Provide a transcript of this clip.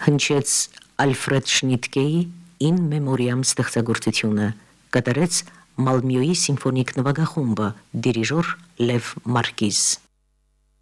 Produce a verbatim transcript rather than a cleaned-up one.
հնչեց Ալֆրեդ Շնիդկեի «In Memoriam» ստեղծագործությունը, կատարեց Մալմյոյի սիմֆոնիկ նվագախումբը, դիրիժոր Լև Մարկիզ։